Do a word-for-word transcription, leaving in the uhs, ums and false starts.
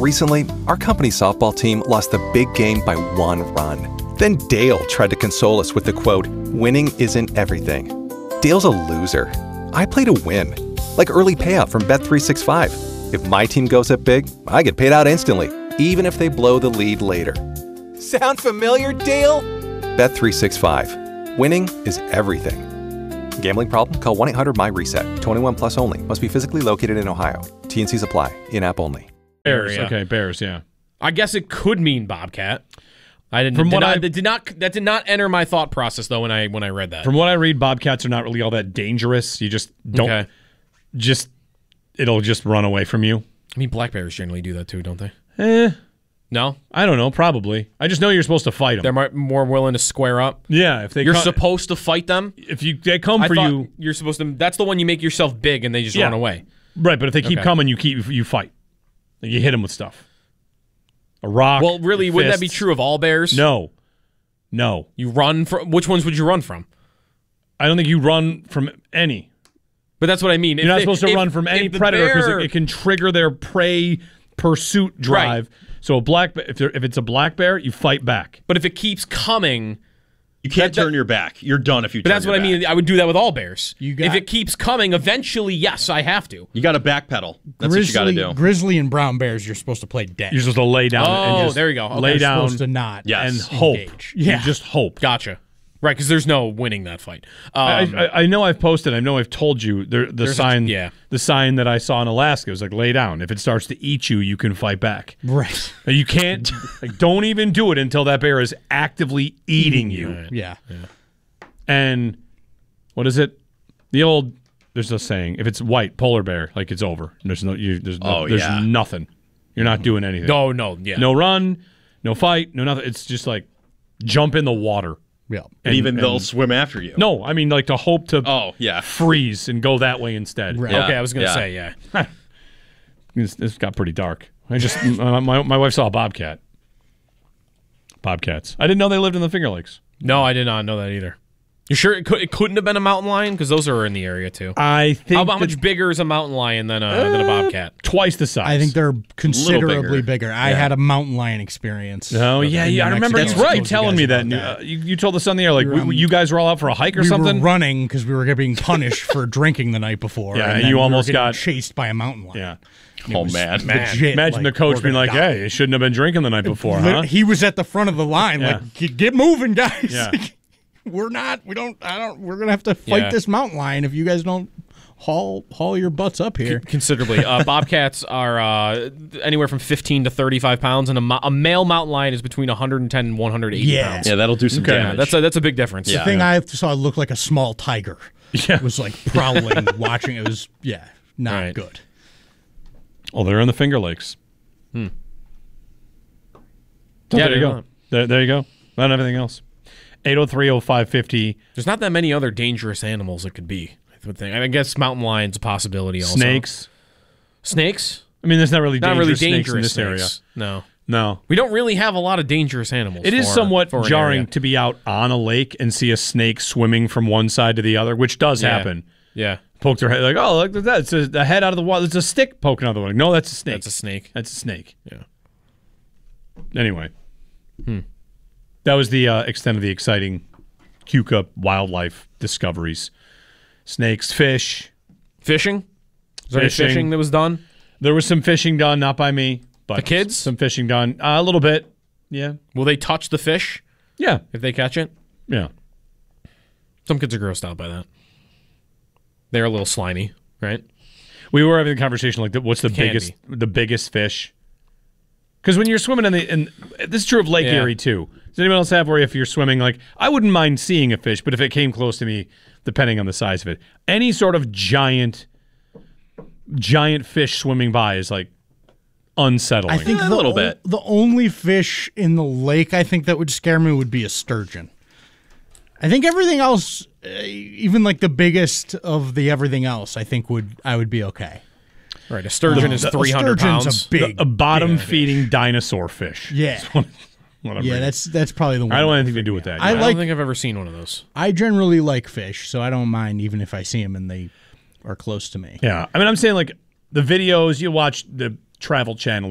Recently, our company softball team lost the big game by one run. Then Dale tried to console us with the quote, "Winning isn't everything." Dale's a loser. I play to win. Like early payout from Bet three sixty-five. If my team goes up big, I get paid out instantly, even if they blow the lead later. Sound familiar, Dale? Bet three sixty-five. Winning is everything. Gambling problem? Call one eight hundred M Y reset. twenty-one plus only. Must be physically located in Ohio. T and Cs apply. In-app only. Bears. Yeah. Okay, Bears, yeah. I guess it could mean Bobcat. I didn't. From did what not, I- that did not that did not enter my thought process though when I when I read that. From what I read, Bobcats are not really all that dangerous. You just don't Okay. just it'll just run away from you. I mean, black bears generally do that too, don't they? Eh, No, I don't know, probably. I just know you're supposed to fight them. they're more, more willing to square up. Yeah, if they You're come, supposed to fight them. if you they come I for thought you, you're supposed to. That's the one you make yourself big and they just Yeah. run away. right, but if they keep Okay. coming, you keep you fight. Like, you hit them with stuff. A rock. Well, really, wouldn't that be fists. true of all bears? No. No. You run from which ones would you run from? I don't think you run from any. But that's what I mean. You're not supposed to run from any predator because it, it can trigger their prey pursuit drive. So a black, ba- if, they're- if it's a black bear, you fight back. But if it keeps coming, You can't That- that- turn your back. You're done if you but turn that's your what I back. mean. I would do that with all bears. You got- if it keeps coming, eventually, yes, I have to. You got to backpedal. That's grizzly, what you got to do. Grizzly and brown bears, you're supposed to play dead. You're supposed to lay down and Oh, just there you go. Okay. lay You're down supposed to not. Yes. and hope. engage. You Yeah. just hope. Gotcha. Right, because there's no winning that fight. I, Um, I, I know I've posted. I know I've told you the the There's a- sign. yeah. The sign that I saw in Alaska was like, lay down. If it starts to eat you, you can fight back. Right. And you can't. Like, don't even do it until that bear is actively eating you. Yeah. And what is it? The old. There's a saying: if it's white polar bear, like it's over. There's no. You, there's no, Oh, there's yeah. nothing. You're not doing anything. no, no, yeah. No run. No fight. No nothing. It's just like jump in the water. Yeah. And even they'll and- swim after you. No, I mean like to hope to Oh, yeah. freeze and go that way instead. Right. Yeah. Okay, I was going to Yeah. say, yeah. This, this got pretty dark. I just my, my my wife saw a bobcat. Bobcats. I didn't know they lived in the Finger Lakes. No, I did not know that either. You sure it, could, it couldn't have been a mountain lion? Because those are in the area, too. I think How, how that much bigger is a mountain lion than a, than a bobcat? twice the size. I think they're considerably bigger. bigger. I had a mountain lion experience. Oh yeah, in yeah. I New remember Mexico. you, I you told telling guys me that. about Uh, you, you told us on the air like We were, we, um, you guys were all out for a hike or we something. were running because we were being punished for drinking the night before. Yeah, and and then you we were almost getting got- chased by a mountain lion. Yeah. And it Oh, was man. legit, Imagine like, the coach we're being gonna like, die. "Hey, you shouldn't have been drinking the night before, Lit- huh?" He was at the front of the line, Yeah. like, "Get- get moving, guys. Yeah. we're not. We don't. I don't. We're gonna have to fight Yeah. this mountain lion if you guys don't haul haul your butts up here." Considerably. Uh, bobcats are uh, anywhere from fifteen to thirty-five pounds, and a, mo- a male mountain lion is between one hundred ten and one hundred eighty Yeah. pounds. Yeah, that'll do some Okay. Yeah, damage. that's a, that's a big difference. The Yeah. thing I saw looked like a small tiger. Yeah. It was like prowling, watching. It was yeah, not Right. good. Oh, they're in the Finger Lakes. Hmm. Yeah, there you they're go. not. There, there you go. Not everything else. eight oh three oh five fifty. There's not that many other dangerous animals it could be. I would think. I guess mountain lion's a possibility also. Snakes. Snakes? I mean, there's not really Not dangerous really snakes dangerous in this snakes. area. No. No. We don't really have a lot of dangerous animals. It is for- somewhat for an jarring area. to be out on a lake and see a snake swimming from one side to the other, which does Yeah. happen. Yeah. Poke their head like, oh, look at that. It's a, the head out of the water. It's a stick poking out of the water. No, that's a snake. That's a snake. That's a snake. Yeah. Anyway. That was the uh, extent of the exciting Cuca wildlife discoveries. Snakes, fish. Fishing? Is there any Fishing. fishing that was done? There was some fishing done, not by me, but The kids? Some fishing done. Uh, a little bit. Yeah. Will they touch the fish Yeah. if they catch it? Yeah. Some kids are grossed out by that. They're a little slimy, right? We were having a conversation like, what's the Can biggest the biggest fish? Because when you're swimming in the, and this is true of Lake Yeah. Erie too. Does anyone else have where if you're swimming, like, I wouldn't mind seeing a fish, but if it came close to me, depending on the size of it, any sort of giant, giant fish swimming by is like unsettling. I think A the little o- bit. The only fish in the lake I think that would scare me would be a sturgeon. I think everything else, uh, even like the biggest of the everything else, I think would I would be okay. Right. A sturgeon The- is the three hundred sturgeon's pounds. a big, a bottom big feeding dinosaur fish. Yeah. What I'm Yeah, reading. that's that's probably the one. I don't want anything to do with that. I I, like- don't think I've ever seen one of those. I generally like fish, so I don't mind even if I see them and they are close to me. Yeah. I mean, I'm saying like the videos you watch the Travel Channel